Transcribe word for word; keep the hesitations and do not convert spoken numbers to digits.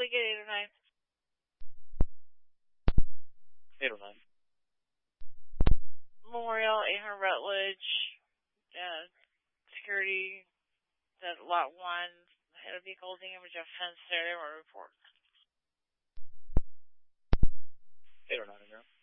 get eight oh nine. eight oh nine. Memorial, eight hundred Rutledge, uh, security, that lot one, had a vehicle holding image of fence there, they were report. eight oh nine, Romero.